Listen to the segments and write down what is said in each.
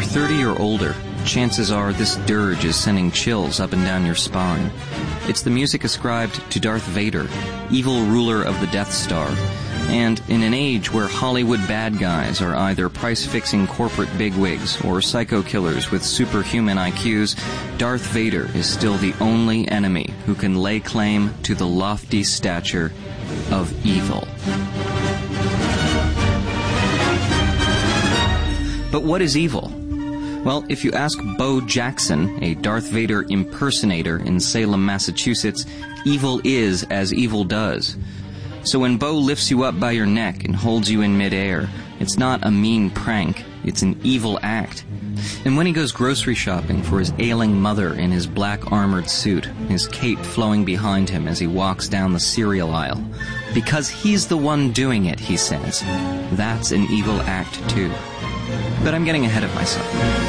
30 or older, chances are this dirge is sending chills up and down your spine. It's the music ascribed to Darth Vader, evil ruler of the Death Star. And in an age where Hollywood bad guys are either price-fixing corporate bigwigs or psycho killers with superhuman IQs, Darth Vader is still the only enemy who can lay claim to the lofty stature of evil. But what is evil? Well, if you ask Bo Jackson, a Darth Vader impersonator in Salem, Massachusetts, evil is as evil does. So when Bo lifts you up by your neck and holds you in midair, it's not a mean prank, it's an evil act. And when he goes grocery shopping for his ailing mother in his black armored suit, his cape flowing behind him as he walks down the cereal aisle, because he's the one doing it, he says, that's an evil act too. But I'm getting ahead of myself.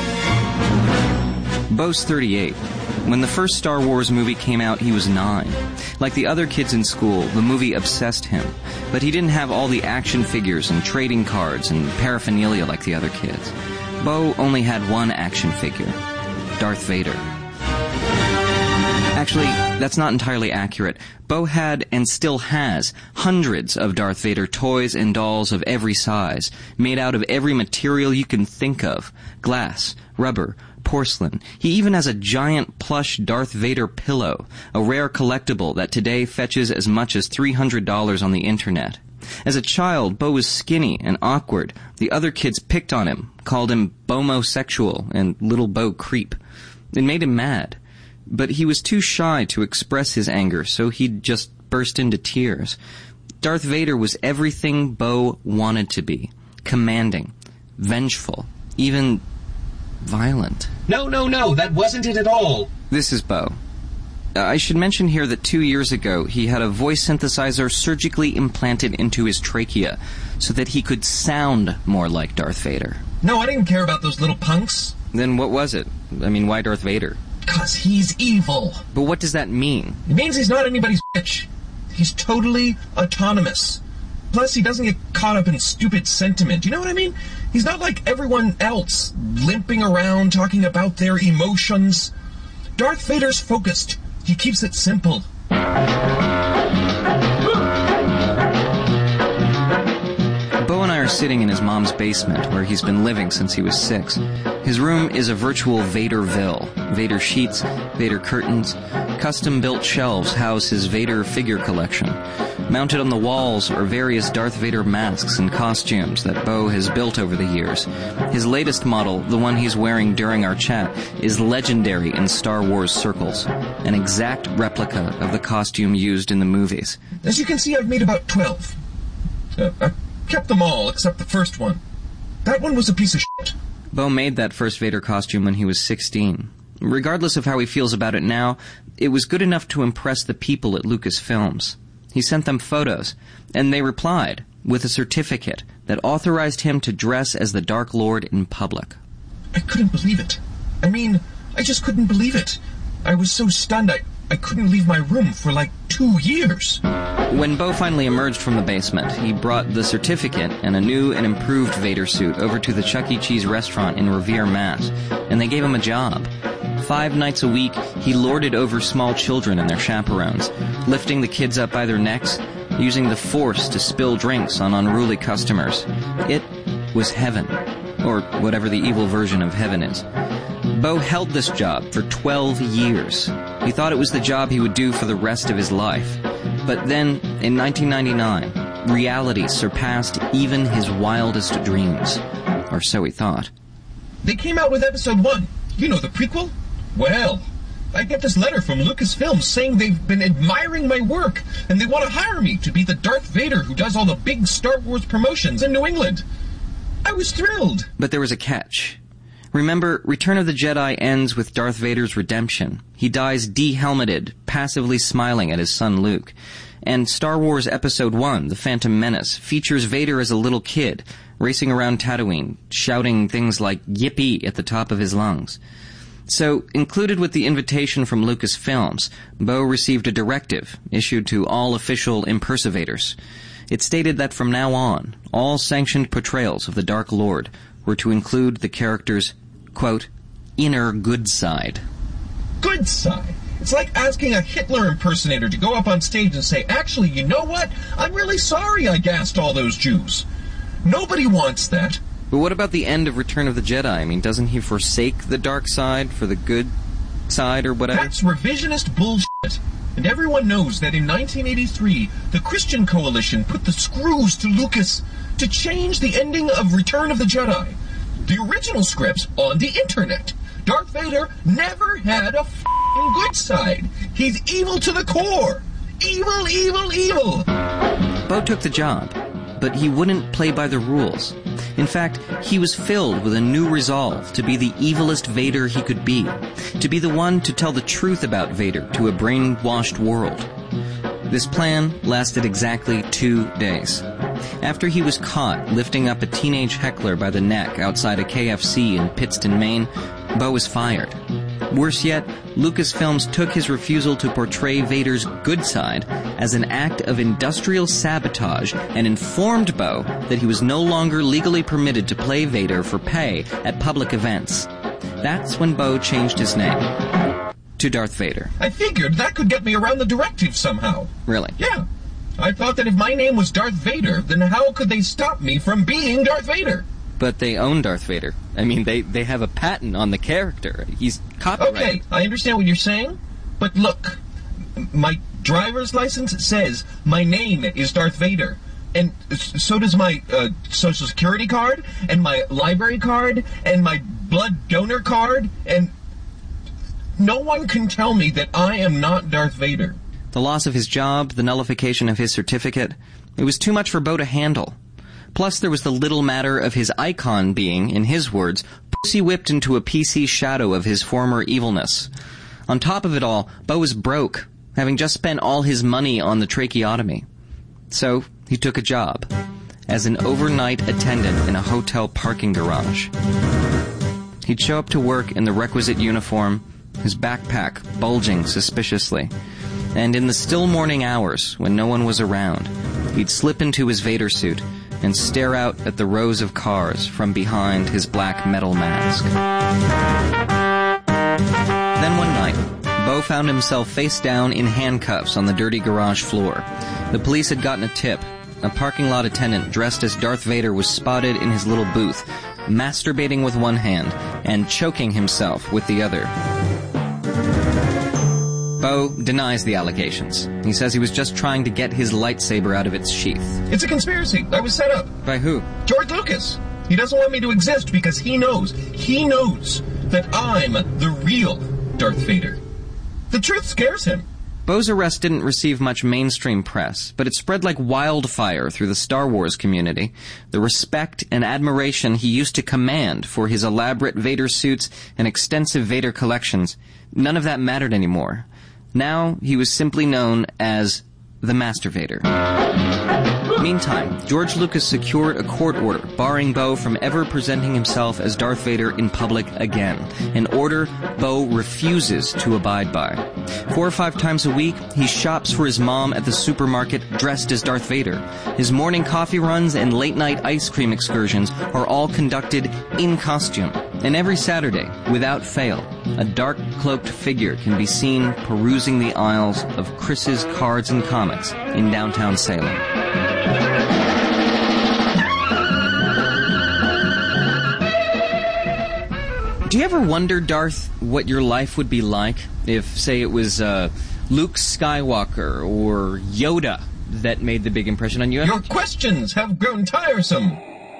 Bo's 38. When the first Star Wars movie came out, he was 9. Like the other kids in school, the movie obsessed him. But he didn't have all the action figures and trading cards and paraphernalia like the other kids. Bo only had one action figure, Darth Vader. Actually, that's not entirely accurate. Bo had, and still has, hundreds of Darth Vader toys and dolls of every size, made out of every material you can think of. Glass, rubber, porcelain. He even has a giant plush Darth Vader pillow, a rare collectible that today fetches as much as $300 on the internet. As a child, Bo was skinny and awkward. The other kids picked on him, called him Bomosexual and Little Bo Creep. It made him mad. But he was too shy to express his anger, so he'd just burst into tears. Darth Vader was everything Bo wanted to be. Commanding, vengeful, even violent. No, that wasn't it at all. This is Bo. I should mention here that 2 years ago, he had a voice synthesizer surgically implanted into his trachea so that he could sound more like Darth Vader. No, I didn't care about those little punks. Then what was it? I mean, why Darth Vader? 'Cause he's evil. But what does that mean? It means he's not anybody's bitch. He's totally autonomous. Plus, he doesn't get caught up in stupid sentiment. You know what I mean? He's not like everyone else, limping around talking about their emotions. Darth Vader's focused. He keeps it simple. Bo and I are sitting in his mom's basement, where he's been living since he was 6. His room is a virtual Vaderville. Vader sheets, Vader curtains, custom-built shelves house his Vader figure collection. Mounted on the walls are various Darth Vader masks and costumes that Bo has built over the years. His latest model, the one he's wearing during our chat, is legendary in Star Wars circles, an exact replica of the costume used in the movies. As you can see, I've made about 12. I kept them all, except the first one. That one was a piece of shit. Bo made that first Vader costume when he was 16. Regardless of how he feels about it now, it was good enough to impress the people at Lucasfilms. He sent them photos, and they replied with a certificate that authorized him to dress as the Dark Lord in public. I couldn't believe it. I mean, I just couldn't believe it. I was so stunned I couldn't leave my room for like 2 years. When Bo finally emerged from the basement, he brought the certificate and a new and improved Vader suit over to the Chuck E. Cheese restaurant in Revere, Mass., and they gave him a job. 5 nights a week, he lorded over small children and their chaperones, lifting the kids up by their necks, using the Force to spill drinks on unruly customers. It was heaven, or whatever the evil version of heaven is. Bo held this job for 12 years. He thought it was the job he would do for the rest of his life. But then, in 1999, reality surpassed even his wildest dreams. Or so he thought. They came out with episode 1. You know, the prequel? Well, I get this letter from Lucasfilms saying they've been admiring my work, and they want to hire me to be the Darth Vader who does all the big Star Wars promotions in New England. I was thrilled. But there was a catch. Remember, Return of the Jedi ends with Darth Vader's redemption. He dies de-helmeted, passively smiling at his son Luke. And Star Wars Episode 1, The Phantom Menace, features Vader as a little kid, racing around Tatooine, shouting things like "Yippee" at the top of his lungs. So, included with the invitation from Lucasfilms, Bo received a directive issued to all official impersonators. It stated that from now on, all sanctioned portrayals of the Dark Lord were to include the character's quote, inner good side. Good side? It's like asking a Hitler impersonator to go up on stage and say, actually, you know what? I'm really sorry I gassed all those Jews. Nobody wants that. But what about the end of Return of the Jedi? I mean, doesn't he forsake the dark side for the good side or whatever? That's revisionist bullshit. And everyone knows that in 1983, the Christian Coalition put the screws to Lucas to change the ending of Return of the Jedi. The original script's on the internet. Darth Vader never had a f***ing good side. He's evil to the core. Evil, evil, evil. Bo took the job, but he wouldn't play by the rules. In fact, he was filled with a new resolve to be the evilest Vader he could be, to be the one to tell the truth about Vader to a brainwashed world. This plan lasted exactly 2 days. After he was caught lifting up a teenage heckler by the neck outside a KFC in Pittston, Maine, Bo was fired. Worse yet, Lucasfilms took his refusal to portray Vader's good side as an act of industrial sabotage and informed Bo that he was no longer legally permitted to play Vader for pay at public events. That's when Bo changed his name to Darth Vader. I figured that could get me around the directive somehow. Really? Yeah. I thought that if my name was Darth Vader, then how could they stop me from being Darth Vader? But they own Darth Vader. I mean, they have a patent on the character. He's copyrighted. Okay, I understand what you're saying, but look, my driver's license says my name is Darth Vader, and so does my social security card, and my library card, and my blood donor card, and no one can tell me that I am not Darth Vader. The loss of his job, the nullification of his certificate, it was too much for Bo to handle. Plus, there was the little matter of his icon being, in his words, pussy-whipped into a PC shadow of his former evilness. On top of it all, Bo was broke, having just spent all his money on the tracheotomy. So, he took a job as an overnight attendant in a hotel parking garage. He'd show up to work in the requisite uniform, his backpack bulging suspiciously. And in the still morning hours, when no one was around, he'd slip into his Vader suit and stare out at the rows of cars from behind his black metal mask. Then one night, Bo found himself face down in handcuffs on the dirty garage floor. The police had gotten a tip. A parking lot attendant dressed as Darth Vader was spotted in his little booth, masturbating with one hand and choking himself with the other. Bo denies the allegations. He says he was just trying to get his lightsaber out of its sheath. It's a conspiracy. I was set up. By who? George Lucas. He doesn't want me to exist because he knows that I'm the real Darth Vader. The truth scares him. Bo's arrest didn't receive much mainstream press, but it spread like wildfire through the Star Wars community. The respect and admiration he used to command for his elaborate Vader suits and extensive Vader collections, none of that mattered anymore. Now, he was simply known as the Master Vader. Meantime, George Lucas secured a court order barring Bo from ever presenting himself as Darth Vader in public again, an order Bo refuses to abide by. 4 or 5 times a week, he shops for his mom at the supermarket dressed as Darth Vader. His morning coffee runs and late-night ice cream excursions are all conducted in costume. And every Saturday, without fail, a dark-cloaked figure can be seen perusing the aisles of Chris's Cards and Comics in downtown Salem. Do you ever wonder, Darth, what your life would be like if, say, it was Luke Skywalker or Yoda that made the big impression on you? Your questions have grown tiresome.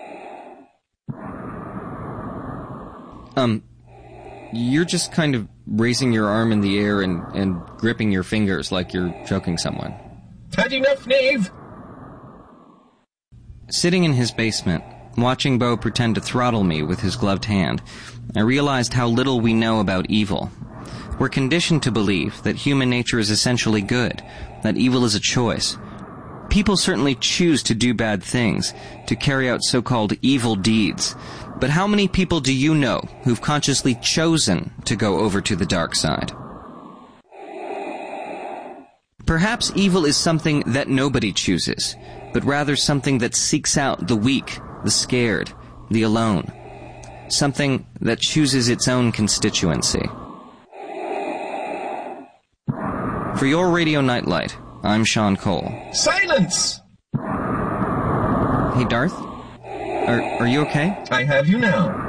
You're just kind of raising your arm in the air and gripping your fingers like you're choking someone. Had enough, knave? Sitting in his basement, watching Bo pretend to throttle me with his gloved hand, I realized how little we know about evil. We're conditioned to believe that human nature is essentially good, that evil is a choice. People certainly choose to do bad things, to carry out so-called evil deeds. But how many people do you know who've consciously chosen to go over to the dark side? Perhaps evil is something that nobody chooses, but rather something that seeks out the weak, the scared, the alone. Something that chooses its own constituency. For your Radio Nightlight, I'm Sean Cole. Silence! Hey, Darth? Are you okay? I have you now.